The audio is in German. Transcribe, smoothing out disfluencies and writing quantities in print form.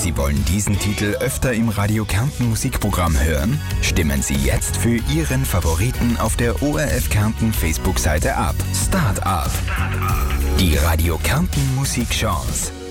Sie wollen diesen Titel öfter im Radio Kärnten Musikprogramm hören? Stimmen Sie jetzt für Ihren Favoriten auf der ORF Kärnten Facebook-Seite ab. Start up. Die Radio Kärnten Musikchance.